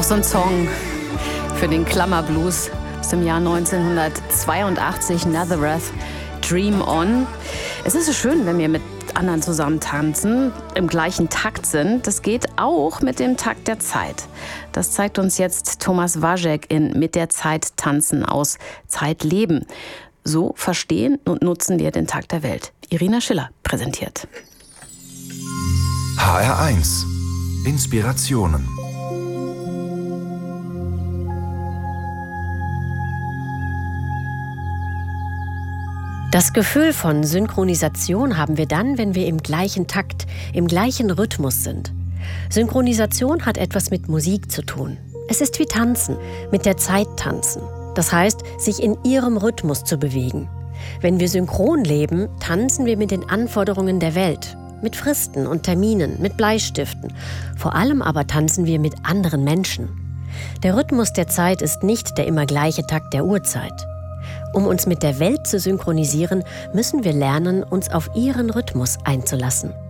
so ein Song für den Klammerblues aus dem Jahr 1982, Nazareth, Dream On. Es ist so schön, wenn wir mit anderen zusammen tanzen, im gleichen Takt sind. Das geht auch mit dem Takt der Zeit. Das zeigt uns jetzt Thomas Waszek in Mit der Zeit tanzen aus Zeitleben. So verstehen und nutzen wir den Takt der Welt. Irina Schiller präsentiert. HR1 Inspirationen. Das Gefühl von Synchronisation haben wir dann, wenn wir im gleichen Takt, im gleichen Rhythmus sind. Synchronisation hat etwas mit Musik zu tun. Es ist wie Tanzen, mit der Zeit tanzen. Das heißt, sich in ihrem Rhythmus zu bewegen. Wenn wir synchron leben, tanzen wir mit den Anforderungen der Welt. Mit Fristen und Terminen, mit Bleistiften. Vor allem aber tanzen wir mit anderen Menschen. Der Rhythmus der Zeit ist nicht der immer gleiche Takt der Uhrzeit. Um uns mit der Welt zu synchronisieren, müssen wir lernen, uns auf ihren Rhythmus einzulassen.